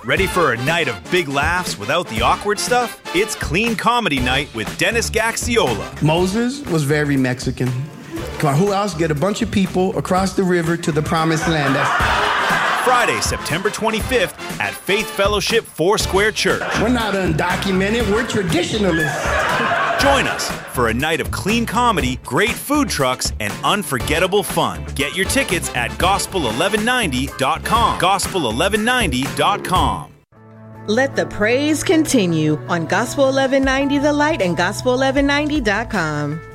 Ready for a night of big laughs without the awkward stuff? It's Clean Comedy Night with Dennis Gaxiola. Moses was very Mexican. Come on, who else? Get a bunch of people across the river to the promised land. Friday, September 25th at Faith Fellowship Foursquare Church. We're not undocumented, we're traditionalists. Join us for a night of clean comedy, great food trucks, and unforgettable fun. Get your tickets at gospel1190.com. Gospel1190.com. Let the praise continue on Gospel 1190 The Light and gospel1190.com.